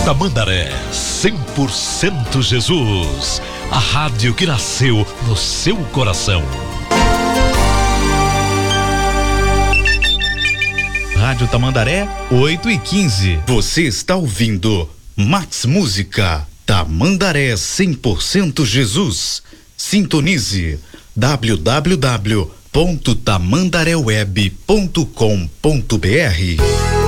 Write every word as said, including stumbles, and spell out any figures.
Tamandaré, cem por cento Jesus. A rádio que nasceu no seu coração. Rádio Tamandaré, oito e quinze. Você está ouvindo Max Música, Tamandaré cem por cento Jesus. Sintonize w w w ponto tamandaré web ponto com ponto b r.